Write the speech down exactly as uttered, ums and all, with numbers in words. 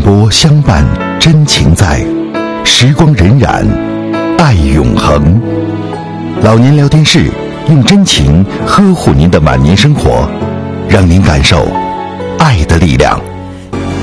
波相伴，真情在，时光荏苒，爱永恒。老年聊天室，用真情呵护您的晚年生活，让您感受爱的力量。